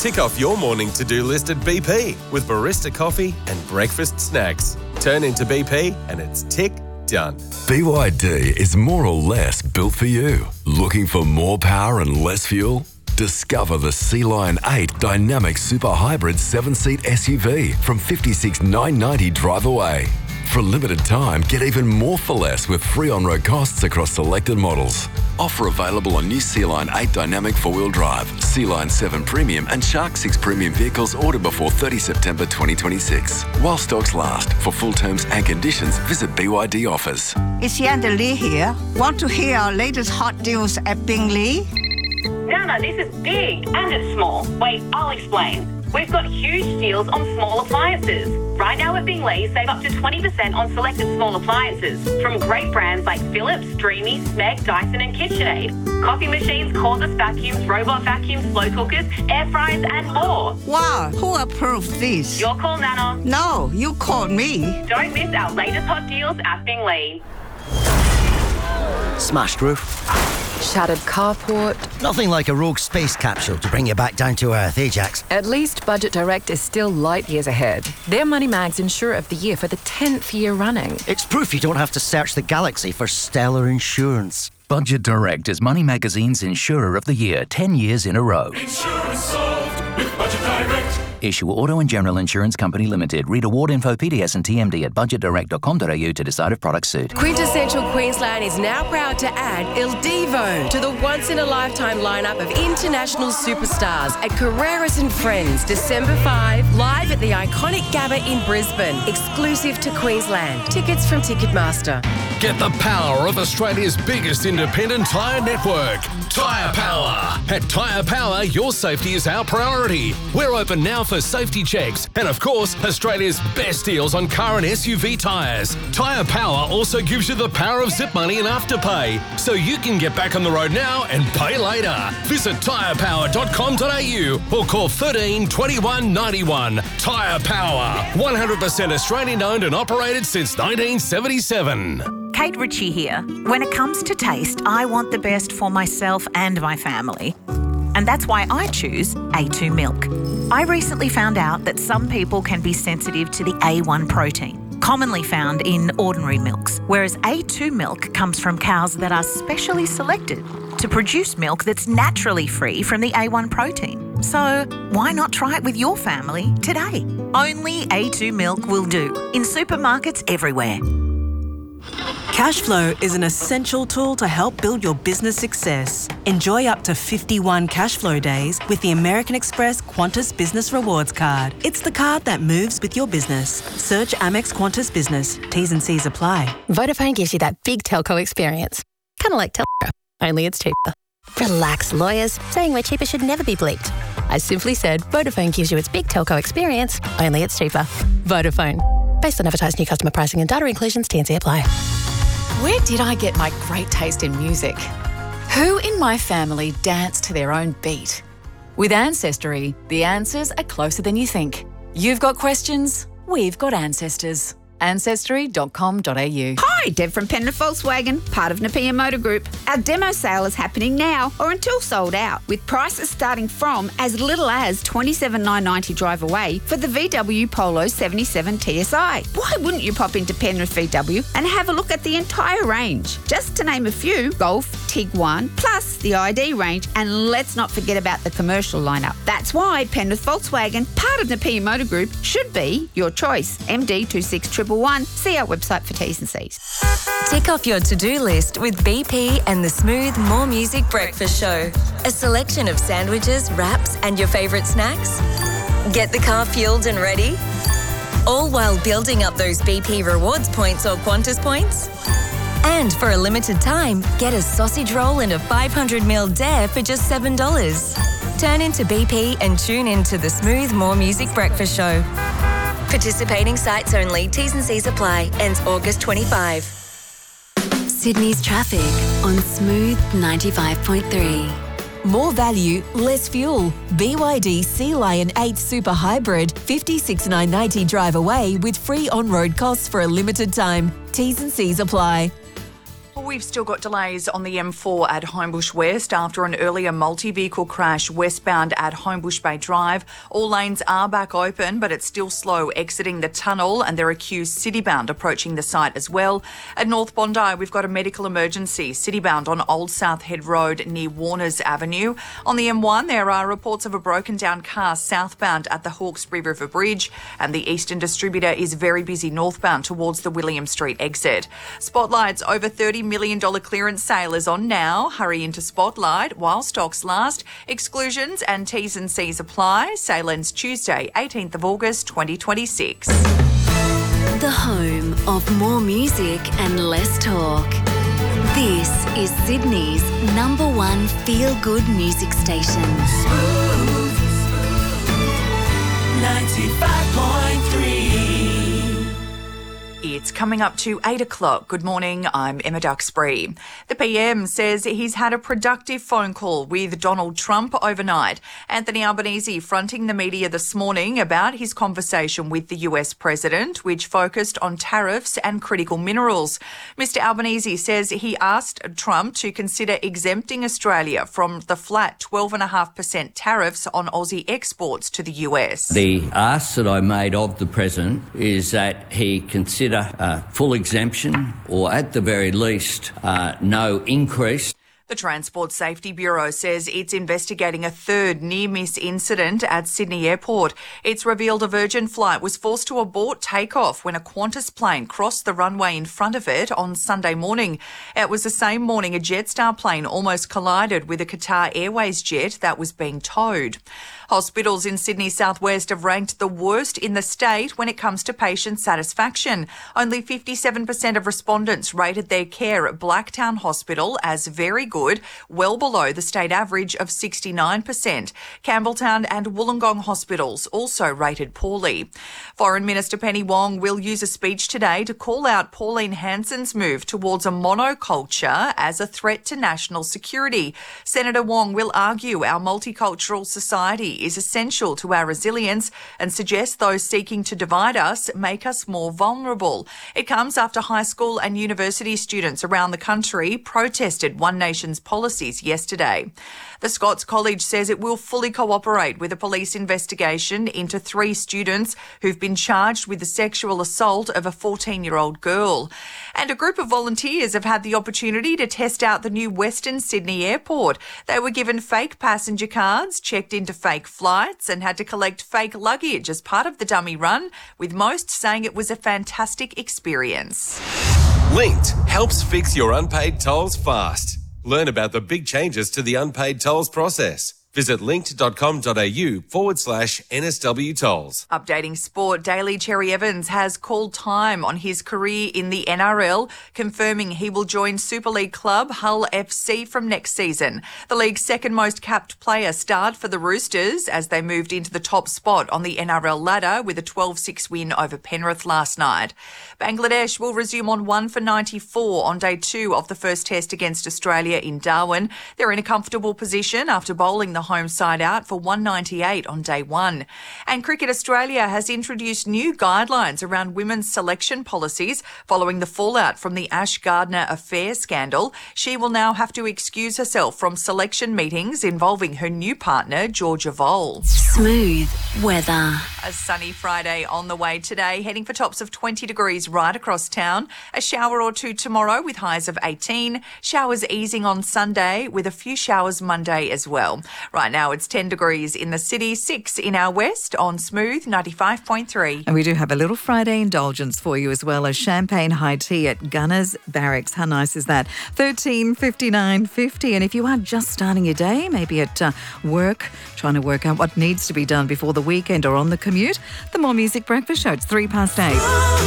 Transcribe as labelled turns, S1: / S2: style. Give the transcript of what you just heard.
S1: Tick off your morning to-do list at BP with barista coffee and breakfast snacks. Turn into BP and it's tick done.
S2: BYD is more or less built for you. Looking for more power and less fuel? Discover the Sea Lion 8 Dynamic Super Hybrid 7-seat SUV from $56,990 drive away. For a limited time, get even more for less with free on-road costs across selected models. Offer available on new Sea Lion 8 Dynamic 4-wheel drive, Sea Lion 7 Premium and Shark 6 Premium vehicles ordered before 30 September 2026. While stocks last. For full terms and conditions, visit BYD offers.
S3: It's Yanda Lee here. Want to hear our latest hot deals at Bingley?
S4: Nana, this is big and it's small. Wait, I'll explain. We've got huge deals on small appliances. Right now at Bingley, save up to 20% on selected small appliances from great brands like Philips, Dreamy, Smeg, Dyson and KitchenAid. Coffee machines, cordless vacuums, robot vacuums, slow cookers, air fryers and more.
S3: Wow, who approved this?
S4: Your call, Nana.
S3: No, you called me.
S4: Don't miss our latest hot deals at Bingley.
S5: Smashed roof.
S6: Shattered carport.
S5: Nothing like a rogue space capsule to bring you back down to earth, eh, Jax?
S6: At least Budget Direct is still light years ahead. They're Money Mag's Insurer of the Year for the 10th year running.
S5: It's proof you don't have to search the galaxy for stellar insurance.
S7: Budget Direct is Money Magazine's Insurer of the Year 10 years in a row.
S8: Insurance solved with Budget Direct.
S7: Issue Auto and General Insurance Company Limited. Read award info, PDS and TMD at budgetdirect.com.au to decide if products suit.
S9: Quintessential Queensland is now proud to add Il Divo to the once-in-a-lifetime lineup of international superstars at Carreras and Friends, December 5, live at the iconic Gabba in Brisbane, exclusive to Queensland. Tickets from Ticketmaster.
S10: Get the power of Australia's biggest independent tyre network, Tyre Power. At Tyre Power, your safety is our priority. We're open now for safety checks and, of course, Australia's best deals on car and SUV tyres. Tyre Power also gives you the power of zip money and afterpay, so you can get back on the road now and pay later. Visit tyrepower.com.au or call 13 21 91. Tyre Power, 100% Australian owned and operated since 1977.
S11: Kate Ritchie here. When it comes to taste, I want the best for myself and my family. And that's why I choose A2 milk. I recently found out that some people can be sensitive to the A1 protein, commonly found in ordinary milks, whereas A2 milk comes from cows that are specially selected to produce milk that's naturally free from the A1 protein. So why not try it with your family today? Only A2 milk will do, in supermarkets everywhere.
S12: Cashflow is an essential tool to help build your business success. Enjoy up to 51 Cashflow days with the American Express Qantas Business Rewards Card. It's the card that moves with your business. Search Amex Qantas Business. T's and C's apply.
S13: Vodafone gives you that big telco experience. Kind of like Telstra, only it's cheaper. Relax, lawyers. Saying we're cheaper should never be bleeped. I simply said Vodafone gives you its big telco experience, only it's cheaper. Vodafone. Based on advertised new customer pricing and data inclusions, T&C apply.
S14: Where did I get my great taste in music? Who in my family danced to their own beat? With Ancestry, the answers are closer than you think. You've got questions, we've got ancestors. Ancestry.com.au.
S15: Hi, Deb from Penrith Volkswagen, part of Napier Motor Group. Our demo sale is happening now or until sold out, with prices starting from as little as $27,990 drive away for the VW Polo 77 TSI. Why wouldn't you pop into Penrith VW and have a look at the entire range? Just to name a few, Golf, Tiguan, plus the ID range, and let's not forget about the commercial lineup. That's why Penrith Volkswagen, part of Napier Motor Group, should be your choice. MD 26111. See our website for T's and C's.
S16: Tick off your to-do list with BP and the Smooth More Music Breakfast Show. A selection of sandwiches, wraps, and your favourite snacks. Get the car fueled and ready. All while building up those BP rewards points or Qantas points. And for a limited time, get a sausage roll and a 500ml dare for just $7. Turn into BP and tune into the Smooth More Music Breakfast Show. Participating sites only. T's and C's apply. Ends August 25.
S17: Sydney's traffic on Smooth 95.3.
S18: More value, less fuel. BYD Sea Lion 8 Super Hybrid, $56,990 drive away with free on-road costs for a limited time. T's and C's apply.
S14: we've still got delays on the M4 at Homebush West after an earlier multi-vehicle crash westbound at Homebush Bay Drive. All lanes are back open, but it's still slow exiting the tunnel, and there are queues citybound approaching the site as well. At North Bondi, we've got a medical emergency citybound on Old South Head Road near Warners Avenue. On the M1, there are reports of a broken down car southbound at the Hawkesbury River Bridge, and the Eastern Distributor is very busy northbound towards the William Street exit. Spotlight's over $30 million clearance sale is on now. Hurry into Spotlight while stocks last. Exclusions and T's and C's apply. Sale ends Tuesday, 18th of August 2026.
S17: The home of more music and less talk. This is Sydney's #1 feel-good music station.
S8: Smooth 95.3.
S14: It's coming up to 8 o'clock. Good morning, I'm Emma Duxbury. The PM says he's had a productive phone call with Donald Trump overnight. Anthony Albanese fronting the media this morning about his conversation with the US president, which focused on tariffs and critical minerals. Mr Albanese says he asked Trump to consider exempting Australia from the flat 12.5% tariffs on Aussie exports to the US.
S19: The ask that I made of the president is that he consider full exemption or at the very least no increase.
S14: The Transport Safety Bureau says it's investigating a third near-miss incident at Sydney Airport. It's revealed a Virgin flight was forced to abort takeoff when a Qantas plane crossed the runway in front of it on Sunday morning. It was the same morning a Jetstar plane almost collided with a Qatar Airways jet that was being towed. Hospitals in Sydney southwest have ranked the worst in the state when it comes to patient satisfaction. Only 57% of respondents rated their care at Blacktown Hospital as very good, well below the state average of 69%. Campbelltown and Wollongong hospitals also rated poorly. Foreign Minister Penny Wong will use a speech today to call out Pauline Hanson's move towards a monoculture as a threat to national security. Senator Wong will argue our multicultural society is essential to our resilience and suggest those seeking to divide us make us more vulnerable. It comes after high school and university students around the country protested One Nation's policies yesterday. The Scots College says it will fully cooperate with a police investigation into 3 students who've been charged with the sexual assault of a 14-year-old girl. And a group of volunteers have had the opportunity to test out the new Western Sydney Airport. They were given fake passenger cards, checked into fake flights and had to collect fake luggage as part of the dummy run, with most saying it was a fantastic experience.
S1: Linked helps fix your unpaid tolls fast. Learn about the big changes to the unpaid tolls process. Visit linked.com.au/NSW tolls.
S14: Updating sport, Daly Cherry Evans has called time on his career in the NRL, confirming he will join Super League club Hull FC from next season. The league's second most capped player starred for the Roosters as they moved into the top spot on the NRL ladder with a 12-6 win over Penrith last night. Bangladesh will resume on 1 for 94 on day 2 of the first test against Australia in Darwin. They're in a comfortable position after bowling the home side out for 198 on day 1. And Cricket Australia has introduced new guidelines around women's selection policies following the fallout from the Ash Gardner affair scandal. She will now have to excuse herself from selection meetings involving her new partner, Georgia Vole.
S17: Smooth weather.
S14: A sunny Friday on the way today, heading for tops of 20 degrees right across town. A shower or two tomorrow with highs of 18. Showers easing on Sunday with a few showers Monday as well. Right now it's 10 degrees in the city, 6 in our west on Smooth 95.3.
S20: And we do have a little Friday indulgence for you as well, as champagne high tea at Gunners Barracks. How nice is that? $13.59.50. And if you are just starting your day, maybe at work, trying to work out what needs to be done before the weekend or on the commute, the More Music Breakfast Show. It's 8:03.